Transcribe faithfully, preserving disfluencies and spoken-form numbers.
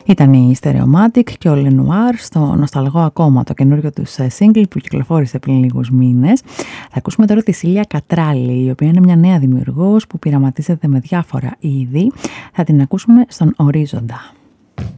Ήταν η Stereomatic και ο Lenoir στο νοσταλγό ακόμα το καινούριο τους single που κυκλοφόρησε πριν λίγους μήνες. Θα ακούσουμε τώρα τη Σίλια Κατράλη, η οποία είναι μια νέα δημιουργός που πειραματίζεται με διάφορα είδη. Θα την ακούσουμε στον Ορίζοντα.